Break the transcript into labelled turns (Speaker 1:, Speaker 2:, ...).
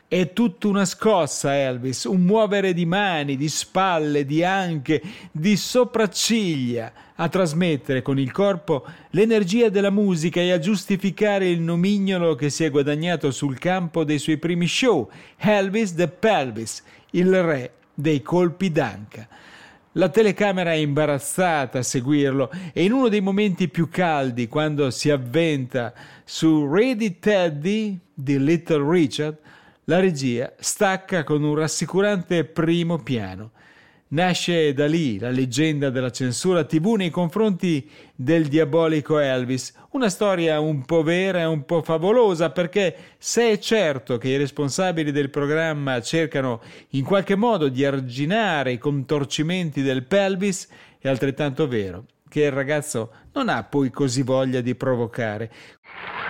Speaker 1: È tutta una scossa, Elvis, un muovere di mani, di spalle, di anche, di sopracciglia, a trasmettere con il corpo l'energia della musica e a giustificare il nomignolo che si è guadagnato sul campo dei suoi primi show, Elvis the Pelvis, il re dei colpi d'anca. La telecamera è imbarazzata a seguirlo e in uno dei momenti più caldi, quando si avventa su Ready Teddy di Little Richard, la regia stacca con un rassicurante primo piano. Nasce da lì la leggenda della censura TV nei confronti del diabolico Elvis, una storia un po' vera e un po' favolosa, perché se è certo che i responsabili del programma cercano in qualche modo di arginare i contorcimenti del pelvis, è altrettanto vero che il ragazzo non ha poi così voglia di provocare.